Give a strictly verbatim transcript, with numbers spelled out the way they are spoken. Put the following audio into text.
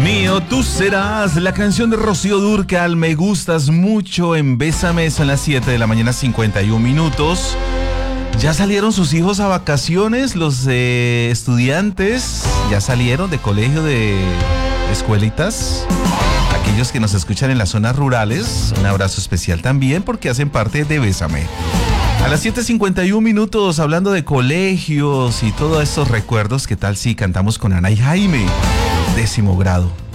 Mío, tú serás la canción de Rocío Dúrcal. Me gustas mucho en Bésame. Son las siete de la mañana, cincuenta y un minutos. ¿Ya salieron sus hijos a vacaciones? Los eh, estudiantes ya salieron de colegio, de escuelitas. Aquellos que nos escuchan en las zonas rurales, un abrazo especial también porque hacen parte de Bésame. A las siete cincuenta y un minutos, hablando de colegios y todos estos recuerdos, ¿qué tal si cantamos con Ana y Jaime? Décimo grado.